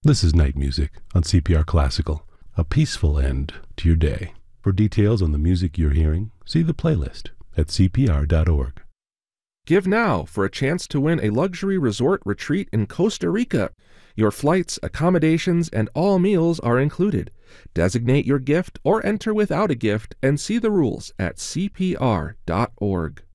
This is Night Music on CPR Classical, a peaceful end to your day. For details on the music you're hearing, see the playlist at cpr.org. Give now for a chance to win a luxury resort retreat in Costa Rica. Your flights, accommodations, and all meals are included. Designate your gift or enter without a gift and see the rules at cpr.org.